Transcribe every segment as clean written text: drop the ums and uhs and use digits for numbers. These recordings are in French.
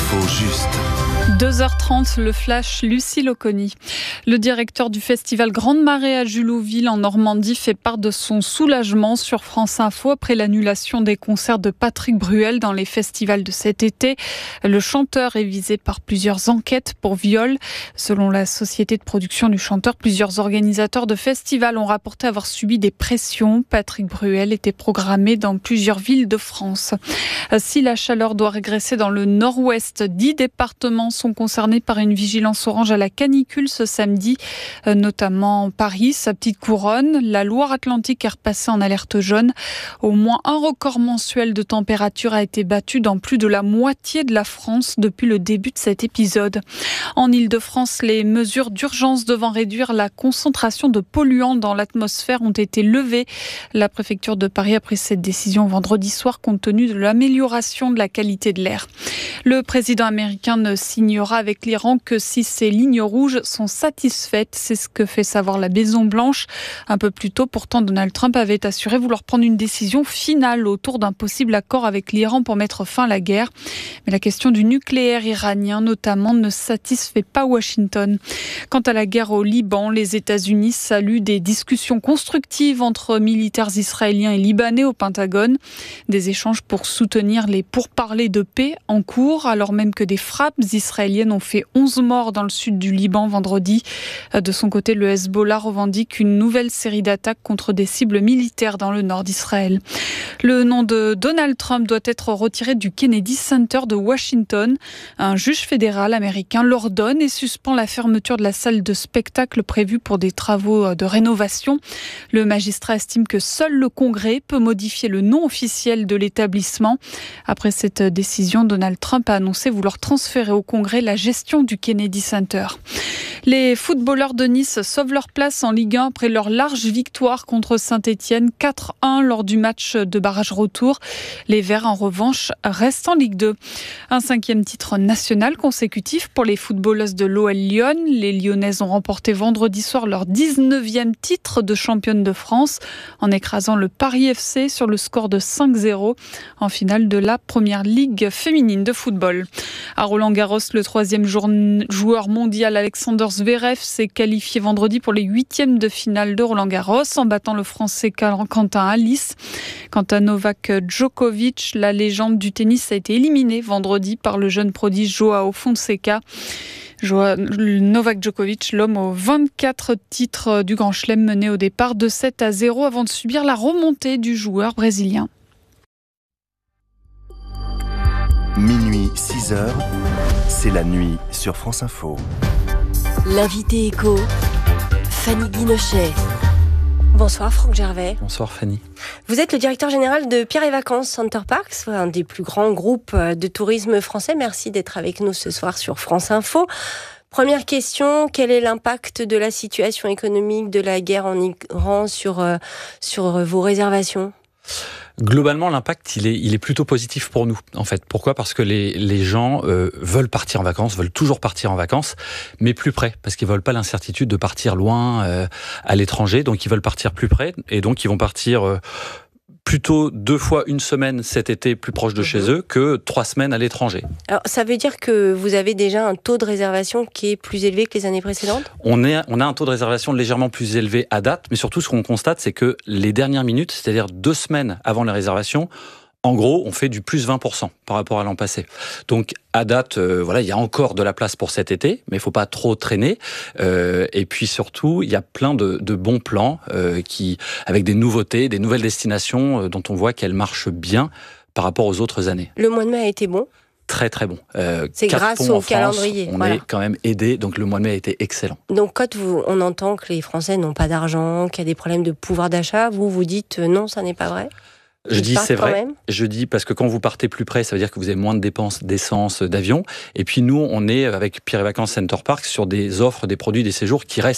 L'info juste. 2h30, le flash, Lucille Oconi. Le directeur du festival Grande Marée à Julouville en Normandie fait part de son soulagement sur France Info après l'annulation des concerts de Patrick Bruel dans les festivals de cet été. Le chanteur est visé par plusieurs enquêtes pour viol. Selon la société de production du chanteur, plusieurs organisateurs de festivals ont rapporté avoir subi des pressions. Patrick Bruel était programmé dans plusieurs villes de France. Si la chaleur doit régresser dans le nord-ouest, 10 départements sont concernés par une vigilance orange à la canicule ce samedi, notamment Paris, sa petite couronne. La Loire-Atlantique est repassée en alerte jaune. Au moins un record mensuel de température a été battu dans plus de la moitié de la France depuis le début de cet épisode. En Île-de-France, les mesures d'urgence devant réduire la concentration de polluants dans l'atmosphère ont été levées. La préfecture de Paris a pris cette décision vendredi soir compte tenu de l'amélioration de la qualité de l'air. Le président américain ne signera avec l'Iran que si ces lignes rouges sont satisfaites. C'est ce que fait savoir la Maison-Blanche. Un peu plus tôt, pourtant, Donald Trump avait assuré vouloir prendre une décision finale autour d'un possible accord avec l'Iran pour mettre fin à la guerre. Mais la question du nucléaire iranien, notamment, ne satisfait pas Washington. Quant à la guerre au Liban, les États-Unis saluent des discussions constructives entre militaires israéliens et libanais au Pentagone. Des échanges pour soutenir les pourparlers de paix en cours, alors même que des frappes israéliennes ont fait 11 morts dans le sud du Liban vendredi. De son côté, le Hezbollah revendique une nouvelle série d'attaques contre des cibles militaires dans le nord d'Israël. Le nom de Donald Trump doit être retiré du Kennedy Center de Washington. Un juge fédéral américain l'ordonne et suspend la fermeture de la salle de spectacle prévue pour des travaux de rénovation. Le magistrat estime que seul le Congrès peut modifier le nom officiel de l'établissement. Après cette décision, Donald Trump a annoncé vouloir transférer au Congrès la gestion du Kennedy Center. Les footballeurs de Nice sauvent leur place en Ligue 1 après leur large victoire contre Saint-Etienne, 4-1 lors du match de barrage retour. Les Verts, en revanche, restent en Ligue 2. Un 5e titre national consécutif pour les footballeuses de l'OL Lyon. Les Lyonnaises ont remporté vendredi soir leur 19e titre de championne de France en écrasant le Paris FC sur le score de 5-0 en finale de la Première Ligue féminine de football. À Roland-Garros, le 3e joueur mondial Alexander Zverev s'est qualifié vendredi pour les 8e de finale de Roland-Garros en battant le Français Quentin Halys. Quant à Novak Djokovic, la légende du tennis a été éliminée vendredi par le jeune prodige Joao Fonseca. Novak Djokovic, l'homme aux 24 titres du Grand Chelem, mené au départ de 7-0 avant de subir la remontée du joueur brésilien. Minuit, 6h, c'est la nuit sur France Info. L'invité écho, Fanny Guinochet. Bonsoir Franck Gervais. Bonsoir Fanny. Vous êtes le directeur général de Pierre et Vacances Center Parcs, un des plus grands groupes de tourisme français. Merci d'être avec nous ce soir sur France Info. Première question, quel est l'impact de la situation économique de la guerre en Iran sur vos réservations ? Globalement, l'impact, il est plutôt positif pour nous, en fait. Pourquoi ? Parce que les gens veulent partir en vacances, veulent toujours partir en vacances, mais plus près, parce qu'ils veulent pas l'incertitude de partir loin à l'étranger, donc ils veulent partir plus près, et donc ils vont partir plutôt 2 fois une semaine cet été plus proche de chez eux que 3 semaines à l'étranger. Alors, ça veut dire que vous avez déjà un taux de réservation qui est plus élevé que les années précédentes ? On a un taux de réservation légèrement plus élevé à date, mais surtout ce qu'on constate, c'est que les dernières minutes, c'est-à-dire 2 semaines avant la réservation, en gros, on fait du plus 20% par rapport à l'an passé. Donc, à date, il y a encore de la place pour cet été, mais il faut pas trop traîner. Et puis surtout, il y a plein de bons plans avec des nouveautés, des nouvelles destinations dont on voit qu'elles marchent bien par rapport aux autres années. Le mois de mai a été bon ? Très très bon. C'est grâce au calendrier. On est quand même aidé, donc le mois de mai a été excellent. Donc quand on entend que les Français n'ont pas d'argent, qu'il y a des problèmes de pouvoir d'achat, vous dites non, ça n'est pas vrai ? Je dis c'est vrai. Je dis parce que quand vous partez plus près, ça veut dire que vous avez moins de dépenses d'essence, d'avion. Et puis nous, on est avec Pierre et Vacances Center Parcs sur des offres, des produits, des séjours qui restent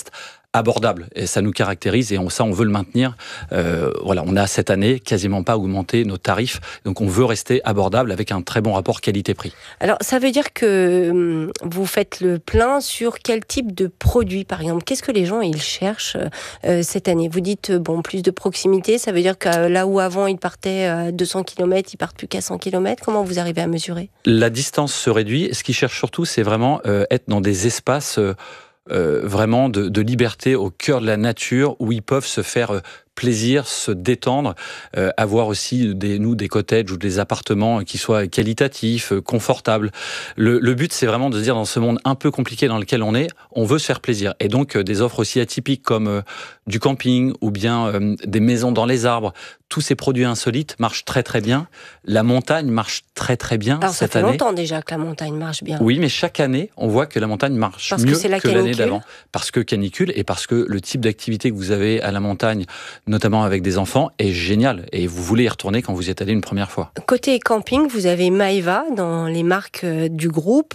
abordable. Et ça nous caractérise et on veut le maintenir. Voilà, on a cette année quasiment pas augmenté nos tarifs. Donc on veut rester abordable avec un très bon rapport qualité-prix. Alors ça veut dire que vous faites le plein sur quel type de produit, par exemple? Qu'est-ce que les gens ils cherchent cette année? Vous dites plus de proximité, ça veut dire que là où avant ils partaient à 200 km, ils partent plus qu'à 100 km. Comment vous arrivez à mesurer? La distance se réduit. Ce qu'ils cherchent surtout, c'est vraiment être dans des espaces vraiment de liberté au cœur de la nature où ils peuvent se faire plaisir, se détendre, avoir aussi des cottages ou des appartements qui soient qualitatifs, confortables. Le but, c'est vraiment de se dire, dans ce monde un peu compliqué dans lequel on est, on veut se faire plaisir. Et donc, des offres aussi atypiques comme du camping ou bien des maisons dans les arbres. Tous ces produits insolites marchent très très bien. La montagne marche très très bien cette année. Alors ça fait longtemps déjà que la montagne marche bien. Oui, mais chaque année, on voit que la montagne marche mieux que l'année d'avant. Parce que canicule et parce que le type d'activité que vous avez à la montagne, notamment avec des enfants, est génial. Et vous voulez y retourner quand vous y êtes allé une première fois. Côté camping, vous avez Maeva dans les marques du groupe.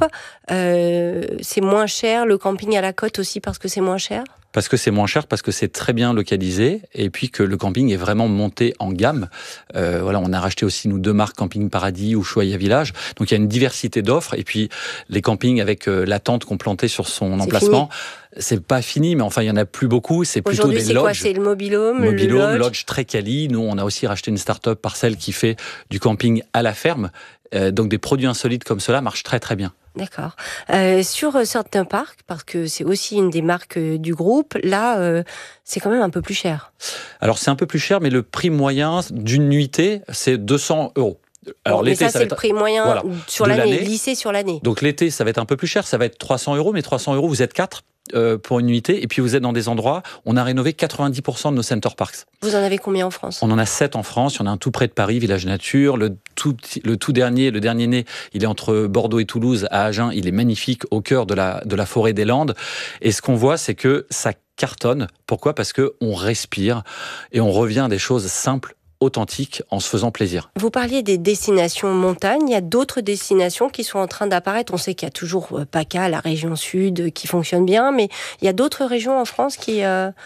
C'est moins cher. Le camping à la côte aussi parce que c'est moins cher? Parce que c'est moins cher, parce que c'est très bien localisé, et puis que le camping est vraiment monté en gamme. Voilà, on a racheté aussi, nous, 2 marques, Camping Paradis ou Choya Village. Donc, il y a une diversité d'offres. Et puis, les campings avec la tente qu'on plantait sur son emplacement, c'est pas fini, mais enfin, il y en a plus beaucoup. C'est plutôt des lodges. Aujourd'hui, c'est quoi? C'est le mobil-home, le lodge très quali. Nous, on a aussi racheté une start-up Parcelle qui fait du camping à la ferme. Donc, des produits insolites comme cela marchent très, très bien. D'accord. Sur certains parcs, parce que c'est aussi une des marques du groupe, là, c'est quand même un peu plus cher. Alors, c'est un peu plus cher, mais le prix moyen d'une nuitée, c'est 200 €. Alors, l'été, ça c'est le prix moyen sur l'année, lissé sur l'année. Donc, l'été, ça va être un peu plus cher, ça va être 300 €, mais 300 €, vous êtes 4 pour une nuitée, et puis vous êtes dans des endroits, on a rénové 90% de nos center parks. Vous en avez combien en France? On en a 7 en France, il y en a un tout près de Paris, Village Nature, le dernier né, il est entre Bordeaux et Toulouse, à Agen, il est magnifique, au cœur de la forêt des Landes, et ce qu'on voit, c'est que ça cartonne. Pourquoi? Parce qu'on respire, et on revient à des choses simples, authentique en se faisant plaisir. Vous parliez des destinations montagne, il y a d'autres destinations qui sont en train d'apparaître. On sait qu'il y a toujours PACA, la région sud, qui fonctionne bien, mais il y a d'autres régions en France qui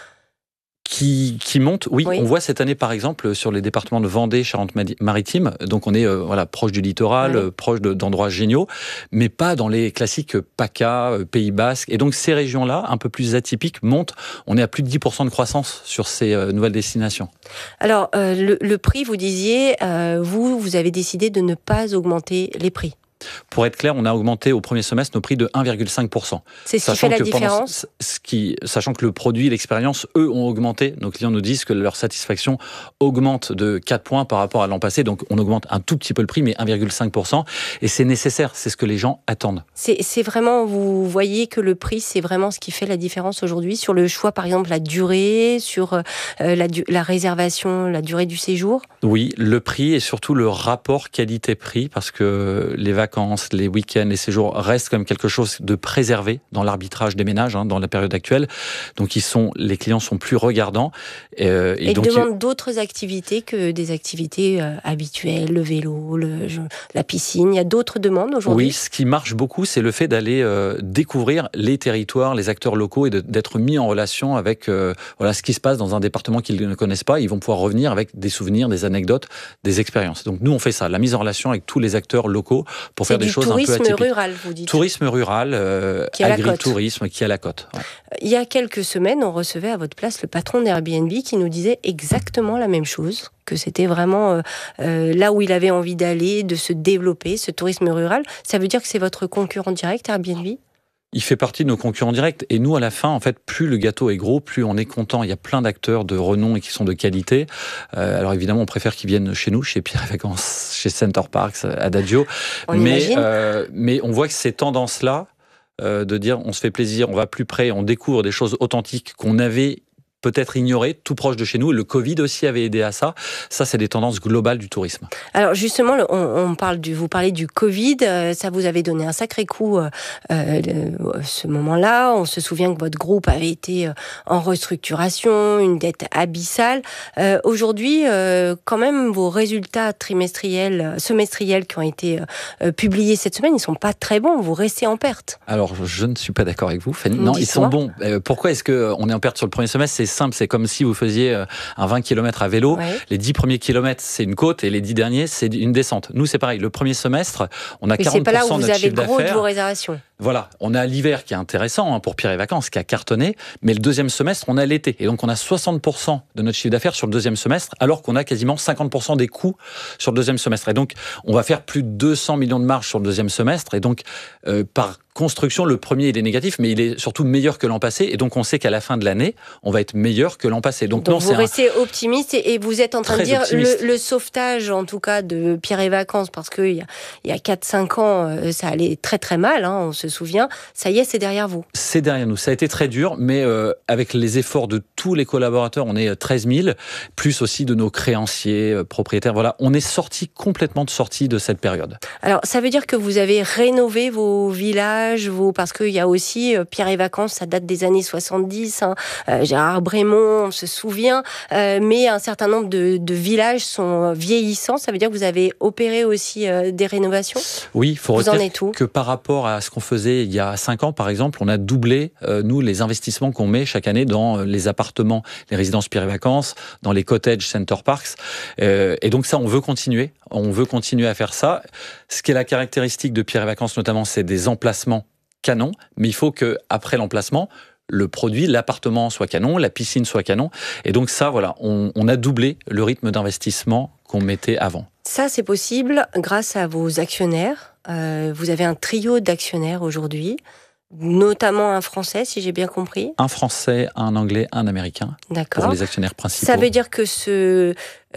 montent, oui. On voit cette année, par exemple, sur les départements de Vendée, Charente-Maritime, donc on est proche du littoral, proche d'endroits géniaux, mais pas dans les classiques PACA, Pays Basque. Et donc ces régions-là, un peu plus atypiques, montent. On est à plus de 10% de croissance sur ces nouvelles destinations. Alors, le prix, vous disiez, vous avez décidé de ne pas augmenter les prix. Pour être clair, on a augmenté au premier semestre nos prix de 1,5%. C'est ce qui fait la différence. Sachant que le produit, l'expérience, eux, ont augmenté. Nos clients nous disent que leur satisfaction augmente de 4 points par rapport à l'an passé. Donc, on augmente un tout petit peu le prix, mais 1,5%. Et c'est nécessaire, c'est ce que les gens attendent. C'est vraiment, vous voyez que le prix, c'est vraiment ce qui fait la différence aujourd'hui sur le choix, par exemple, la durée, sur la réservation, la durée du séjour? Oui, le prix et surtout le rapport qualité-prix, parce que les vacances, les week-ends, les séjours restent quand même quelque chose de préservé dans l'arbitrage des ménages dans la période actuelle. Donc les clients sont plus regardants. Et donc, demandent d'autres activités que des activités habituelles, le vélo, la piscine. Il y a d'autres demandes aujourd'hui? Oui, ce qui marche beaucoup, c'est le fait d'aller découvrir les territoires, les acteurs locaux et d'être mis en relation avec ce qui se passe dans un département qu'ils ne connaissent pas. Ils vont pouvoir revenir avec des souvenirs, des anecdotes, des expériences. Donc nous, on fait ça, la mise en relation avec tous les acteurs locaux pour faire des choses un peu atypiques. Tourisme rural, vous dites. Tourisme rural, agritourisme qui est à la côte. Ouais. Il y a quelques semaines, on recevait à votre place le patron d'Airbnb qui nous disait exactement la même chose, que c'était vraiment là où il avait envie d'aller, de se développer, ce tourisme rural. Ça veut dire que c'est votre concurrent direct, Airbnb ? Il fait partie de nos concurrents directs. Et nous, à la fin, en fait, plus le gâteau est gros, plus on est content. Il y a plein d'acteurs de renom et qui sont de qualité. Alors évidemment, on préfère qu'ils viennent chez nous, chez Pierre et Vacances, chez Center Parcs, Adagio. Mais on voit que ces tendances-là, de dire on se fait plaisir, on va plus près, on découvre des choses authentiques qu'on avait peut-être ignorées, tout proche de chez nous. Le Covid aussi avait aidé à ça. Ça, c'est des tendances globales du tourisme. Alors justement, vous parlez du Covid, ça vous avait donné un sacré coup ce moment-là. On se souvient que votre groupe avait été en restructuration, une dette abyssale. Aujourd'hui, quand même, vos résultats semestriels qui ont été publiés cette semaine, ils sont pas très bons. Vous restez en perte. Alors, je ne suis pas d'accord avec vous, Fanny. Non, ils sont bons. Pourquoi est-ce qu'on est en perte sur le premier semestre? C'est simple, c'est comme si vous faisiez un 20 km à vélo. Ouais. Les 10 premiers kilomètres, c'est une côte et les 10 derniers, c'est une descente. Nous, c'est pareil. Le premier semestre, on a 40% de notre chiffre d'affaires. C'est pas là où vous avez gros de vos réservations. Voilà, on a l'hiver qui est intéressant pour Pierre et Vacances, qui a cartonné, mais le deuxième semestre, on a l'été. Et donc, on a 60% de notre chiffre d'affaires sur le deuxième semestre, alors qu'on a quasiment 50% des coûts sur le deuxième semestre. Et donc, on va faire plus de 200 millions de marge sur le deuxième semestre. Et donc, par construction, le premier, il est négatif, mais il est surtout meilleur que l'an passé. Et donc, on sait qu'à la fin de l'année, on va être meilleur que l'an passé. Donc non, vous restez optimiste et vous êtes en train de dire le sauvetage, en tout cas, de Pierre et Vacances, parce qu'il y a 4-5 ans, ça allait très très mal, hein, on se souvient. Ça y est, c'est derrière vous. C'est derrière nous. Ça a été très dur, mais avec les efforts de tous les collaborateurs, on est 13 000, plus aussi de nos créanciers, propriétaires. Voilà, on est complètement sorti de cette période. Alors, ça veut dire que vous avez rénové vos villages, parce qu'il y a aussi Pierre et Vacances, ça date des années 70, hein, Gérard Brémond, on se souvient, mais un certain nombre de villages sont vieillissants. Ça veut dire que vous avez opéré aussi des rénovations? Oui, il faut retenir que par rapport à ce qu'on faisait il y a 5 ans, par exemple, on a doublé, nous, les investissements qu'on met chaque année dans les appartements, les résidences Pierre et Vacances, dans les cottages Center Parks. Et donc ça, on veut continuer. On veut continuer à faire ça. Ce qui est la caractéristique de Pierre et Vacances, notamment, c'est des emplacements canons. Mais il faut qu'après l'emplacement, le produit, l'appartement soit canon, la piscine soit canon. Et donc ça, voilà, on a doublé le rythme d'investissement qu'on mettait avant. Ça, c'est possible grâce à vos actionnaires. Vous avez un trio d'actionnaires aujourd'hui, notamment un Français, si j'ai bien compris. Un Français, un Anglais, un Américain. D'accord. Pour les actionnaires principaux. Ça veut dire que ce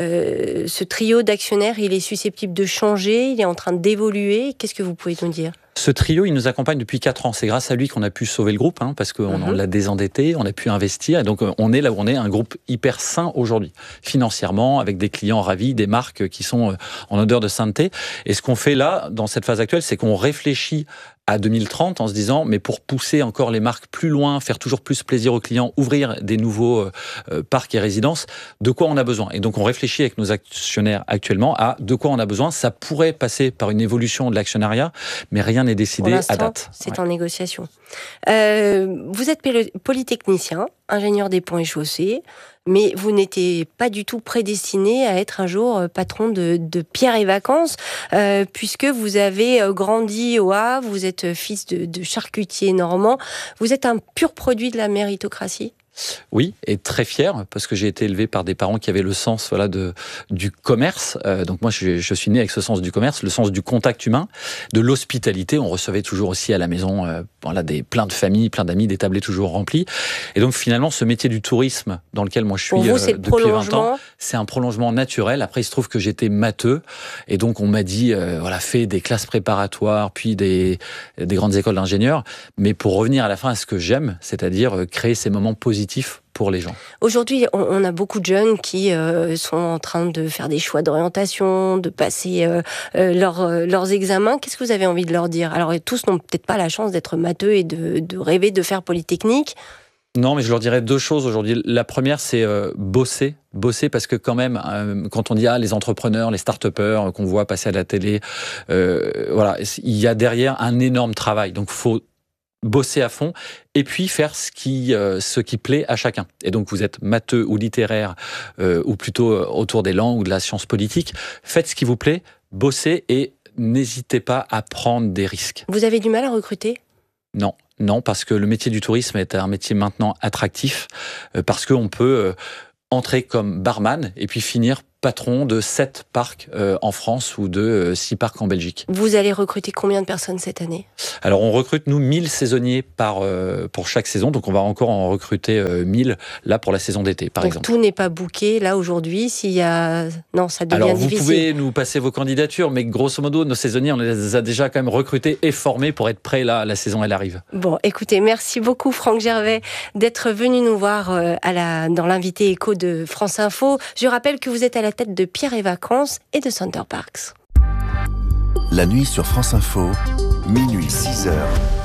trio d'actionnaires, il est susceptible de changer, il est en train d'évoluer. Qu'est-ce que vous pouvez nous dire ? Ce trio, il nous accompagne depuis 4 ans. C'est grâce à lui qu'on a pu sauver le groupe, parce qu'on l'a désendetté, on a pu investir. Et donc, on est là où on est, un groupe hyper sain aujourd'hui, financièrement, avec des clients ravis, des marques qui sont en odeur de sainteté. Et ce qu'on fait là, dans cette phase actuelle, c'est qu'on réfléchit à 2030 en se disant, mais pour pousser encore les marques plus loin, faire toujours plus plaisir aux clients, ouvrir des nouveaux parcs et résidences, de quoi on a besoin. Et donc, on réfléchit avec nos actionnaires actuellement à de quoi on a besoin. Ça pourrait passer par une évolution de l'actionnariat, mais rien n'est décidé à date. C'est en négociation. Vous êtes polytechnicien, ingénieur des ponts et chaussées, mais vous n'étiez pas du tout prédestiné à être un jour patron de Pierre et Vacances, puisque vous avez grandi au Havre, vous êtes fils de charcutier normand, vous êtes un pur produit de la méritocratie. Oui, et très fier, parce que j'ai été élevé par des parents qui avaient le sens du commerce. Donc moi, je suis né avec ce sens du commerce, le sens du contact humain, de l'hospitalité. On recevait toujours aussi à la maison plein de familles, plein d'amis, des tablés toujours remplis. Et donc finalement, ce métier du tourisme dans lequel moi je suis depuis 20 ans, c'est un prolongement naturel. Après, il se trouve que j'étais matheux, et donc on m'a dit, fais des classes préparatoires, puis des grandes écoles d'ingénieurs. Mais pour revenir à la fin à ce que j'aime, c'est-à-dire créer ces moments positifs pour les gens. Aujourd'hui, on a beaucoup de jeunes qui sont en train de faire des choix d'orientation, de passer leurs examens. Qu'est-ce que vous avez envie de leur dire ? Alors, tous n'ont peut-être pas la chance d'être matheux et de rêver de faire Polytechnique. Non, mais je leur dirais 2 choses aujourd'hui. La première, c'est bosser parce que quand même, quand on dit les entrepreneurs, les start-upers qu'on voit passer à la télé, il y a derrière un énorme travail. Donc, faut bosser à fond et puis faire ce qui plaît à chacun. Et donc vous êtes matheux ou littéraire ou plutôt autour des langues ou de la science politique, faites ce qui vous plaît, bossez et n'hésitez pas à prendre des risques. Vous avez du mal à recruter ? Non, parce que le métier du tourisme est un métier maintenant attractif, parce qu'on peut entrer comme barman et puis finir patron de 7 parcs en France ou de 6 parcs en Belgique. Vous allez recruter combien de personnes cette année ? Alors on recrute, nous, 1000 saisonniers pour chaque saison, donc on va encore en recruter 1000 là pour la saison d'été, par exemple. Tout n'est pas booké là aujourd'hui, non, ça devient Alors, difficile. vous pouvez nous passer vos candidatures, mais grosso modo, nos saisonniers, on les a déjà quand même recrutés et formés pour être prêts là, la saison, elle arrive. Bon, écoutez, merci beaucoup Franck Gervais d'être venu nous voir dans l'invité écho de France Info. Je rappelle que vous êtes à la tête de Pierre et Vacances et de Center Parcs. La nuit sur France Info, minuit 6h.